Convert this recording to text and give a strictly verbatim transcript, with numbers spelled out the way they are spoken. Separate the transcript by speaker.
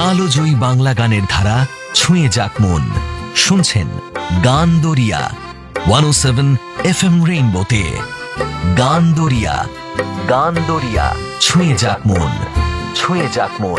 Speaker 1: কালোজয়ী বাংলা গানের ধারা ছুঁয়ে যাক মন। শুনছেন গান দরিয়া ওয়ান ও সেভেন এফ এম রেইনবোতে। গান দরিয়া, গান দরিয়া ছুঁয়ে যাক মন, ছুঁয়ে যাক মন।